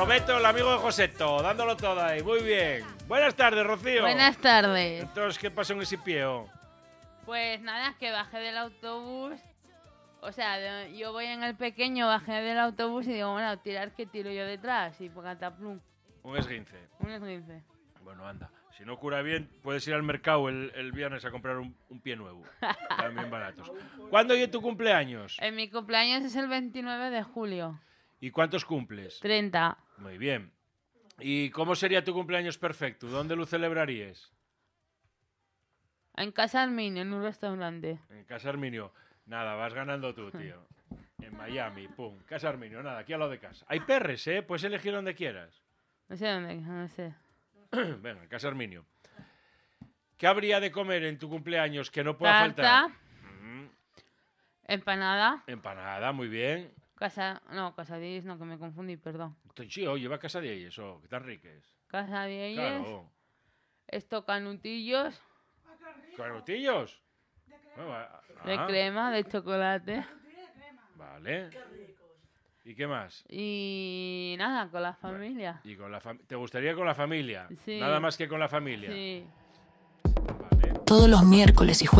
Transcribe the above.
Beto, el amigo de Joseto, dándolo todo ahí. Muy bien. Buenas tardes, Rocío. Buenas tardes. Entonces, ¿qué pasó en ese pieo? Pues nada, que bajé del autobús. O sea, yo voy en el pequeño, bajé del autobús y digo, bueno, tirar que tiro yo detrás. Y por cataplum. Un esguince. Un esguince. Bueno, anda. Si no cura bien, puedes ir al mercado el viernes a comprar un pie nuevo. También baratos. ¿Cuándo es tu cumpleaños? Mi cumpleaños es el 29 de julio. ¿Y cuántos cumples? 30. Muy bien. ¿Y cómo sería tu cumpleaños perfecto? ¿Dónde lo celebrarías? En Casa Arminio, en un restaurante. En Casa Arminio. Nada, vas ganando tú, tío. En Miami, pum. Casa Arminio, nada, aquí a lo de casa. Hay perres, ¿eh? Puedes elegir donde quieras. No sé dónde, no sé. Venga, en Casa Arminio. ¿Qué habría de comer en tu cumpleaños que no pueda faltar? Tarta. Empanada. Empanada, muy bien. Casadillas, no, que me confundí, perdón. Sí, oye, va a Casa de ellos, oh, que tan riques. Casadillas. Claro. Esto canutillos. ¿Canutillos? De crema, de chocolate. Vale. ¿Y qué más? Y nada, con la familia. ¿Y con ¿Te gustaría con la familia? Sí. Nada más que con la familia. Sí. Vale. Todos los miércoles y